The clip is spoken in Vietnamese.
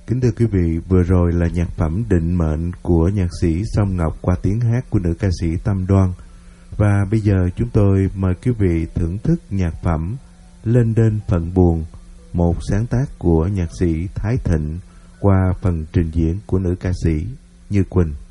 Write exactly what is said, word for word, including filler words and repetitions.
Kính thưa quý vị, vừa rồi là nhạc phẩm Định Mệnh của nhạc sĩ Song Ngọc qua tiếng hát của nữ ca sĩ Tâm Đoan. Và bây giờ chúng tôi mời quý vị thưởng thức nhạc phẩm Lên Đên Phận Buồn, một sáng tác của nhạc sĩ Thái Thịnh qua phần trình diễn của nữ ca sĩ Như Quỳnh.